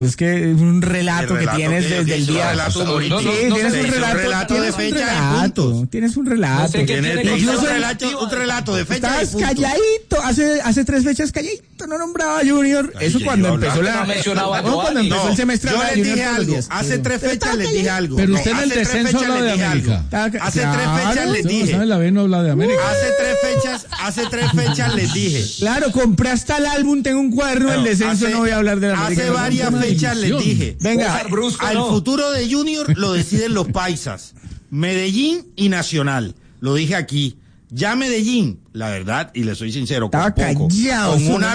Es que un relato que tienes desde el día. Tienes un relato de fecha y puntos. Tienes un relato. No sé un relato de fecha y puntos. Estás calladito. Hace 3 fechas calladito. No nombraba a Junior. Eso cuando empezó cuando empezó el semestre. Yo les dije algo. Hace 3 fechas les dije algo. Pero usted en el descenso habla de América. Hace 3 fechas les dije. La B no habla de América. Hace 3 fechas les dije. Claro, compré hasta el álbum, tengo un cuaderno del descenso, no voy a hablar de la América. Hace varias fechas les dije. Venga, al futuro de Junior lo deciden los paisas, Medellín y Nacional. Lo dije aquí. Ya Medellín, la verdad, y le soy sincero, con una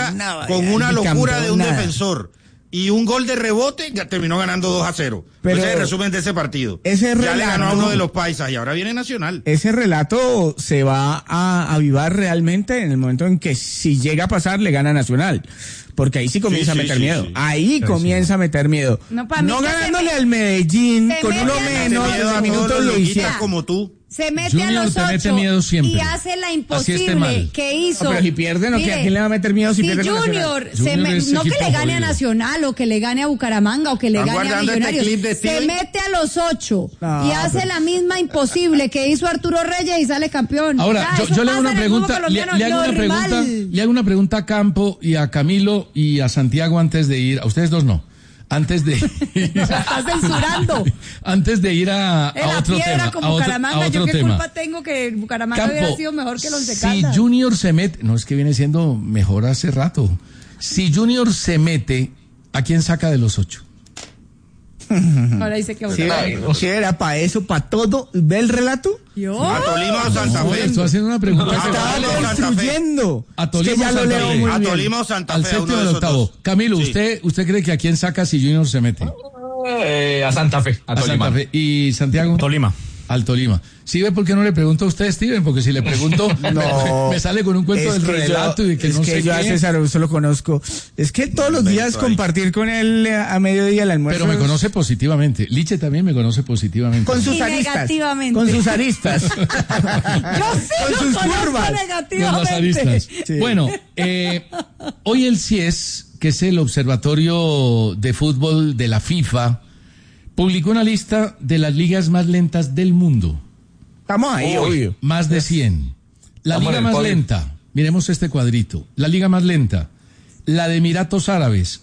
locura de un defensor y un gol de rebote, ya terminó ganando 2-0. Pero ese es el resumen de ese partido. Ya le ganó a uno de los paisas y ahora viene Nacional. Ese relato se va a avivar realmente en el momento en que, si llega a pasar, le gana Nacional. Porque ahí sí comienza a meter miedo. Sí. Ahí comienza a meter miedo. No ganándole al Medellín con uno menos de minutos lo hicieron. Como tú. Se mete a los 8 y hace la imposible que hizo. No, pero si pierden, ¿a quién le va a meter miedo si pierde Junior no que le gane a Nacional o que le gane a Bucaramanga o que le gane a Millonarios. Se mete a los 8 y hace la misma imposible que hizo Arturo Reyes y sale campeón. Ahora, yo le hago una pregunta, le hago una pregunta a Campo y a Camilo y a Santiago antes de ir, a ustedes dos no. Antes de estás censurando. Antes de ir a otro tema. Con Bucaramanga, yo qué culpa tengo que Bucaramanga hubiera sido mejor que los de Caldas. Si Junior se mete, no es que viene siendo mejor hace rato. Si Junior se mete, ¿a quién saca de los 8? Ahora dice que si era para eso, para todo. ¿Ve el relato? ¿Yo? A Tolima o Santa Fe. Estoy haciendo una pregunta. Estaba construyendo. A Tolima o Santa Fe. Al séptimo y octavo. Camilo, sí. ¿usted cree que a quién saca si Junior se mete? A Santa Fe. A Tolima. Santa Fe. ¿Y Santiago? Tolima. Al Tolima. ¿Sí ve por qué no le pregunto a usted, Steven? Porque si le pregunto, me sale con un cuento del relato y de que no sé qué. Es que yo a César Augusto lo conozco. Es que todos los días compartir con él a mediodía el almuerzo. Pero me conoce positivamente. Liche también me conoce positivamente. Con sus aristas. Con sus aristas. Yo sí con lo conozco negativamente. Con las aristas. Sí. Bueno, hoy el CIES, que es el Observatorio de Fútbol de la FIFA, publicó una lista de las ligas más lentas del mundo. Estamos ahí, obvio. Más de 100. La liga más lenta, miremos este cuadrito. La liga más lenta, la de Emiratos Árabes,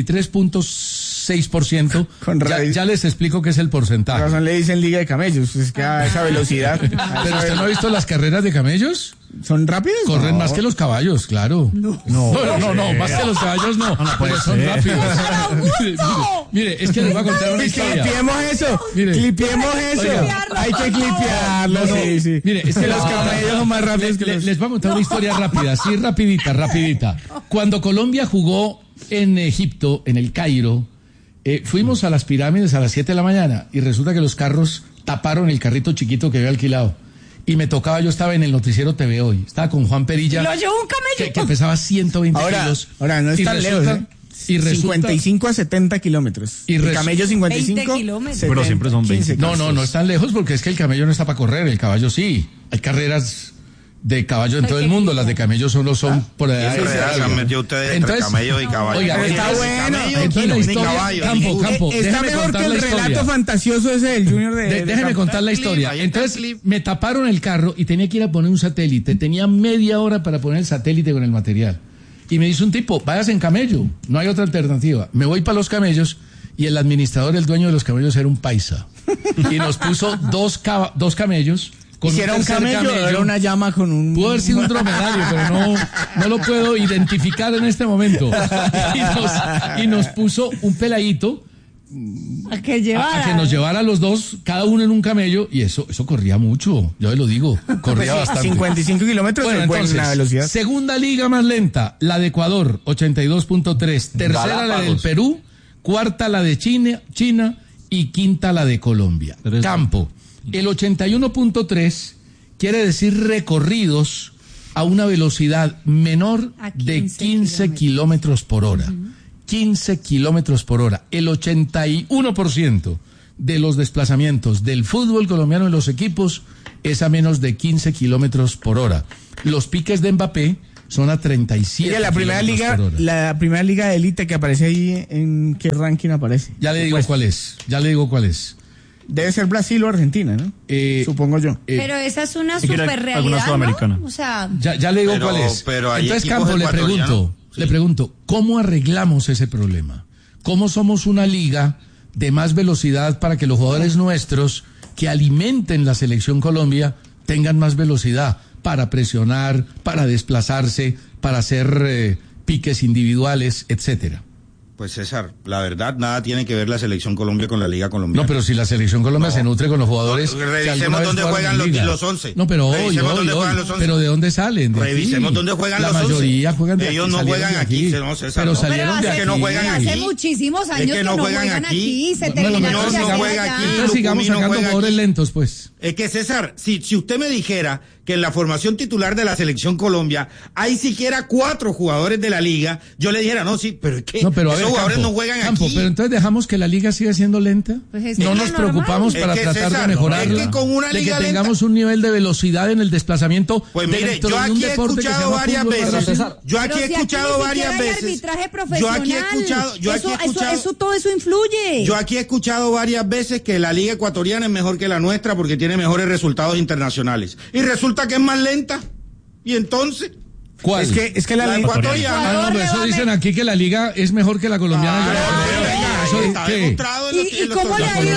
83.6%. Ya les explico qué es el porcentaje. Por razón le dicen liga de camellos, es que a esa velocidad. ¿Pero usted no ha visto las carreras de camellos? ¿Son rápidos? Corren más que los caballos, claro. No, más que los caballos no, pero son rápidos. Mire, es que les voy a contar una historia. Clipiemos eso. Hay que clipearlo, sí. Mire, es que los caballos son más rápidos que los... Les voy a contar una historia rápida, sí, rapidita. Cuando Colombia jugó en Egipto, en el Cairo, fuimos a las pirámides a las 7 de la mañana y resulta que los carros taparon el carrito chiquito que había alquilado. Y me tocaba, yo estaba en el noticiero TV Hoy, estaba con Juan Perilla. ¿Lo llevó un camello? Que pesaba 120 kilos. Ahora, no es tan lejos, Y 55 a 70 kilómetros. El camello 55. 20 kilómetros. Pero siempre son 20. No es tan lejos porque es que el camello no está para correr, el caballo sí. Hay carreras de caballo en todo el mundo, las de camello solo son por edad. Se han metido ustedes entre camello y caballo. Oiga, está bueno. Entonces la historia, Campo, está mejor que el relato fantasioso ese del Junior de déjeme contar la historia. Entonces me taparon el carro y tenía que ir a poner un satélite. Tenía media hora para poner el satélite con el material. Y me dice un tipo, váyase en camello, no hay otra alternativa. Me voy para los camellos y el administrador, el dueño de los camellos era un paisa. Y nos puso dos camellos. ¿Hiciera un camello o era una llama con un...? Pudo haber sido un dromedario, pero no lo puedo identificar en este momento. Y nos puso un peladito a que nos llevara a los dos, cada uno en un camello, y eso corría mucho, yo lo digo, corría bastante. 55 kilómetros es buena velocidad. Segunda liga más lenta, la de Ecuador, 82.3. Tercera, la del Perú. Cuarta, la de China. Y quinta, la de Colombia. Campo. El 81.3 quiere decir recorridos a una velocidad menor de 15 kilómetros por hora. 15 kilómetros por hora. El 81% de los desplazamientos del fútbol colombiano en los equipos es a menos de 15 kilómetros por hora. Los piques de Mbappé son a 37. Mira, la primera liga de élite que aparece ahí, ¿en qué ranking aparece? Ya le digo cuál es. Debe ser Brasil o Argentina, ¿no? Supongo yo. Pero esa es una superrealidad, ¿no? O sea, ya le digo cuál es. Entonces, Campo, le pregunto, ¿cómo arreglamos ese problema? ¿Cómo somos una liga de más velocidad para que los jugadores nuestros que alimenten la selección Colombia tengan más velocidad para presionar, para desplazarse, para hacer piques individuales, etcétera? Pues César, la verdad, nada tiene que ver la selección Colombia con la Liga Colombiana. No, pero si la selección Colombia se nutre con los jugadores... Revisemos dónde juegan los 11. No, pero hoy, pero ¿de dónde salen? Revisemos dónde juegan los 11. La mayoría juegan de aquí. Ellos no juegan aquí, no, César. Pero salieron de aquí. Que no juegan aquí. Hace muchísimos años que no juegan aquí. Se terminaron de hacer allá. Entonces sigamos sacando jugadores lentos, pues. Es que, César, si usted me dijera que en la formación titular de la selección Colombia hay siquiera 4 jugadores de la liga, yo le dijera, no, sí, pero es que esos jugadores no juegan aquí. Pero entonces dejamos que la liga siga siendo lenta. Pues no nos preocupamos para tratar de mejorarla. Es que con una liga de que tengamos un nivel de velocidad en el desplazamiento. Pues mire, yo aquí he escuchado varias veces. Yo aquí he escuchado varias veces. Todo eso influye. Yo aquí he escuchado varias veces que la liga ecuatoriana es mejor que la nuestra porque tiene mejores resultados internacionales. Y resulta que es más lenta. ¿Y entonces? ¿Cuál? Es que la ecuatoriana. No, eso dicen aquí que la liga es mejor que la colombiana. ¿Y cómo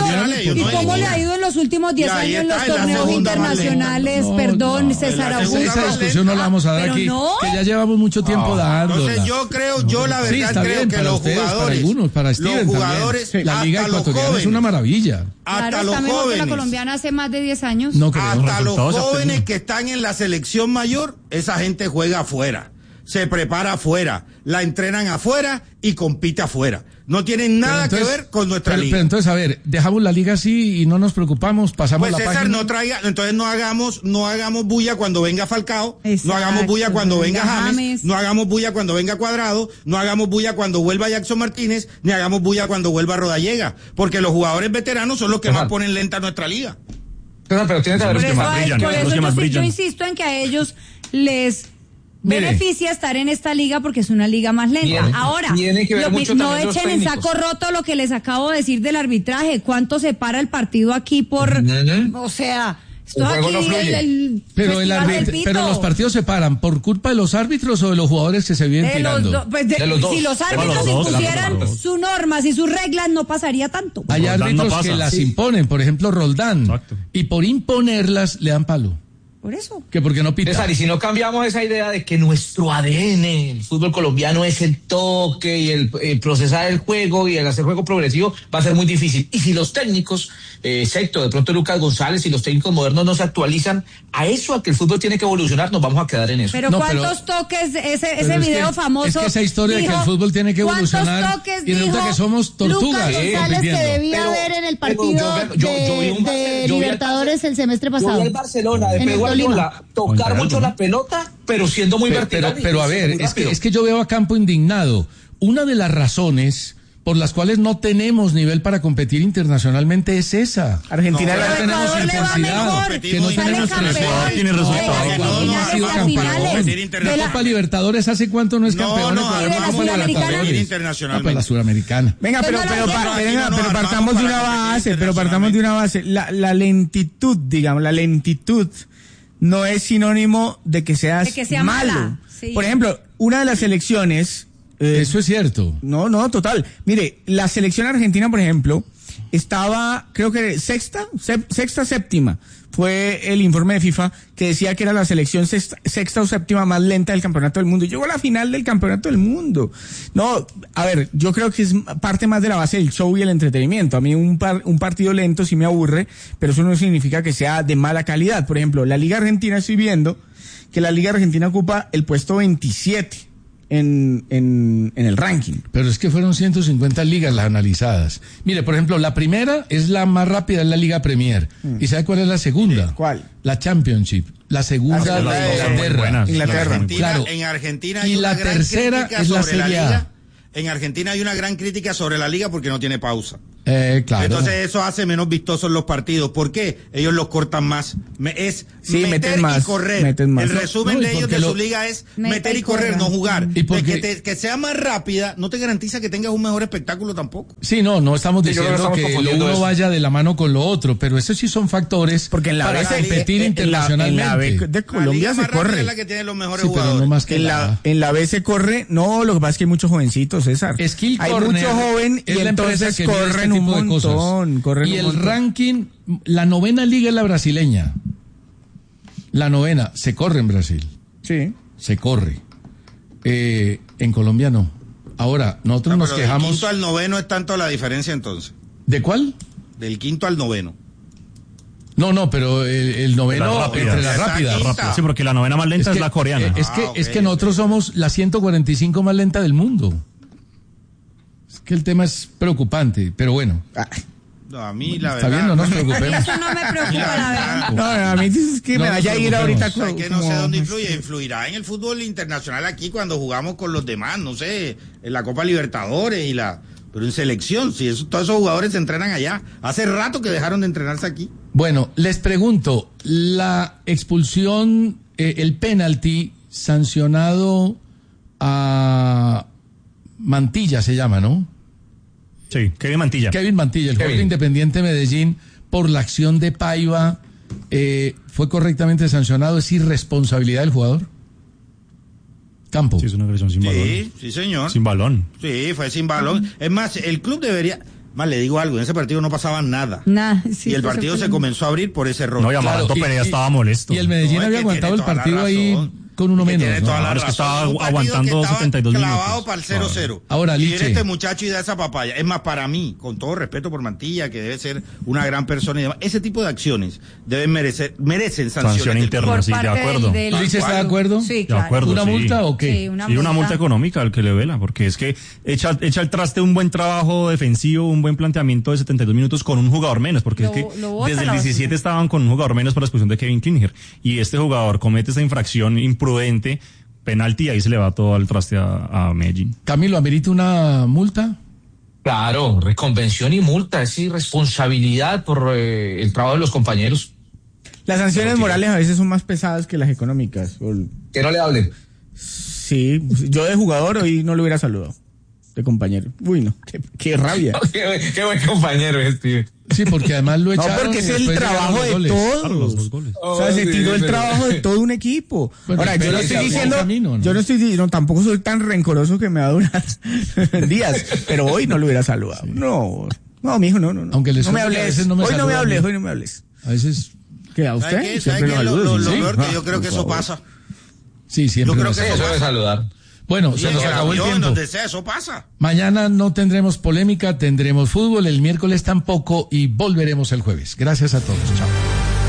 le ha ido en los últimos 10 años en los torneos internacionales? Perdón, César Augusto. Esa discusión no la vamos a dar aquí, que ya llevamos mucho tiempo dándola. Entonces yo la verdad creo que los jugadores, para Steven también. La liga ecuatoriana es una maravilla. Hasta los jóvenes. La colombiana hace más de 10 años. No creo. Hasta los jóvenes que están en la selección mayor, esa gente juega afuera, se prepara afuera, la entrenan afuera y compite afuera. No tienen nada que ver con nuestra liga. Pero entonces, a ver, dejamos la liga así y no nos preocupamos, pasamos la César, página. Entonces no hagamos bulla cuando venga Falcao, no hagamos bulla cuando venga James, no hagamos bulla cuando venga Cuadrado, no hagamos bulla cuando vuelva Jackson Martínez, ni hagamos bulla cuando vuelva Rodallega, porque los jugadores veteranos son los que más ponen lenta nuestra liga. Pero tiene que haber los que más brillan. Por eso yo insisto en que a ellos les beneficia estar en esta liga porque es una liga más lenta. Ahora, no echen en saco roto lo que les acabo de decir del arbitraje. ¿Cuánto se para el partido aquí por...? O sea... Esto aquí no pero los partidos se paran ¿por culpa de los árbitros o de los jugadores que se vienen tirando? De los dos. Si los árbitros impusieran sus normas y sus reglas, no pasaría tanto. Hay árbitros que las imponen, por ejemplo Roldán. Exacto. Y por imponerlas le dan palo. Por eso. Que porque no pita. César, y si no cambiamos esa idea de que nuestro ADN, el fútbol colombiano, es el toque y el procesar el juego y el hacer juego progresivo, va a ser muy difícil. Y si los técnicos, excepto de pronto Lucas González y los técnicos modernos no se actualizan a eso, a que el fútbol tiene que evolucionar, nos vamos a quedar en eso. Pero ¿cuántos toques, ese video famoso? Es que esa historia de que el fútbol tiene que evolucionar y resulta que somos tortugas. Lucas González que debía haber en el partido de Libertadores el semestre pasado. Yo vi el Barcelona de Pedro Guardiola tocar mucho la pelota, pero siendo muy vertical. Pero a ver, es que yo veo a Campo indignado. Una de las razones por las cuales no tenemos nivel para competir internacionalmente es esa. Argentina no tenemos intensidad, que no tenemos Ecuador tiene resultados. No ha sido campeón. La Copa Libertadores ¿hace cuánto no es campeón? Internacionalmente. La Sudamericana. Venga, pero partamos de una base, La lentitud, digamos, no es sinónimo de que seas malo. Sí. Por ejemplo, una de las selecciones... eso es cierto. No, total. Mire, la selección argentina, por ejemplo, estaba, creo que sexta, séptima. Fue el informe de FIFA que decía que era la selección sexta o séptima más lenta del campeonato del mundo. Y llegó a la final del campeonato del mundo. No, a ver, yo creo que es parte más de la base del show y el entretenimiento. A mí un partido lento sí me aburre, pero eso no significa que sea de mala calidad. Por ejemplo, la Liga Argentina, estoy viendo que la Liga Argentina ocupa el puesto 27. En el ranking. Pero es que fueron 150 ligas las analizadas. Mire, por ejemplo, la primera es la más rápida, es la Liga Premier. ¿Y sabe cuál es la segunda? ¿Cuál? La Championship. La segunda de Inglaterra. Claro. En Argentina hay y la tercera es la Serie A. En Argentina hay una gran crítica sobre la liga porque no tiene pausa. Claro. Entonces eso hace menos vistosos los partidos. ¿Por qué? Ellos los cortan más. Meter y correr. El resumen de ellos de su liga es meter y correr, no jugar. Que sea más rápida no te garantiza que tengas un mejor espectáculo tampoco. Sí, no estamos diciendo que lo uno vaya de la mano con lo otro, pero esos sí son factores porque en la para competir internacionalmente. En la B de Colombia se corre. Es la que tiene los mejores jugadores. No más que en la B se corre. No, lo que pasa es que hay muchos jovencitos, César. Hay mucho joven y entonces corren un montón. Y el ranking, la 9ª liga es la brasileña. La 9ª, se corre en Brasil. Sí. Se corre. En Colombia no. Ahora, nosotros nos quejamos. Del 5º al 9º es tanto la diferencia entonces. ¿De cuál? Del 5º al 9º. No, pero el 9º entre la rápida. Sí, porque la 9ª más lenta es la coreana. Es que nosotros somos la 145 más lenta del mundo. Es que el tema es preocupante, pero bueno. No, a mí la verdad. Está bien, no nos preocupemos. Eso no me preocupa, la verdad. No, a mí es que me vaya a ir ahorita. Que no sé dónde influye. Influirá en el fútbol internacional aquí cuando jugamos con los demás, no sé, en la Copa Libertadores pero en selección, si todos esos jugadores se entrenan allá. Hace rato que dejaron de entrenarse aquí. Bueno, les pregunto, la expulsión, el penalti sancionado a Mantilla se llama, ¿no? Sí, Kevin Mantilla. Kevin Mantilla, el jugador de Independiente Medellín, por la acción de Paiva, ¿fue correctamente sancionado? ¿Es irresponsabilidad del jugador? Campo. Sí, es una agresión sin balón. Sí, señor. Sin balón. Sí, fue sin balón. Es más, el club debería... Más le digo algo, en ese partido no pasaba nada. Sí, y el partido se comenzó a abrir por ese error. No, y Amaranto Pereira estaba molesto. Y el Medellín había aguantado el partido ahí con uno menos. Es que estaba aguantando 72 minutos. Clavado para el 0-0. Ahora, y viene este muchacho y da esa papaya. Es más, para mí, con todo respeto por Mantilla, que debe ser una gran persona y demás, ese tipo de acciones merecen sanciones. Sanción interna, sí, de acuerdo. ¿Luis está de acuerdo? Sí, claro. De acuerdo, ¿Una multa o qué? Sí, una multa económica al que le vela, porque es que echa al traste un buen trabajo defensivo, un buen planteamiento de 72 minutos con un jugador menos, porque es que desde el 17 estaban con un jugador menos por la expulsión de Kevin Klinger, y este jugador comete esa infracción imprudente, penalti, ahí se le va todo al traste a Medellín. Camilo, ¿amerita una multa? Claro, reconvención y multa, es irresponsabilidad por el trabajo de los compañeros. Las sanciones morales a veces son más pesadas que las económicas. Que no le hablen. Sí, yo de jugador hoy no lo hubiera saludado. De compañero. Uy, no, qué rabia. Qué buen compañero es, tío. Sí, porque además lo echaron. No, porque es el trabajo de todos. Los 2 goles. O sea, se tiró el trabajo de todo un equipo. Bueno, ahora, yo no estoy diciendo, yo no estoy diciendo, tampoco soy tan rencoroso que me va a durar días, pero hoy no lo hubiera saludado. No, mijo, no. Aunque no me hables. Hoy no me hables. A veces. ¿Qué a usted? ¿Sabe qué? Lo peor que yo creo que eso pasa. Sí, siempre. Yo creo que eso debe saludar. Bueno, se nos acabó el tiempo. Donde sea, eso pasa. Mañana no tendremos polémica, tendremos fútbol, el miércoles tampoco y volveremos el jueves. Gracias a todos. Chao.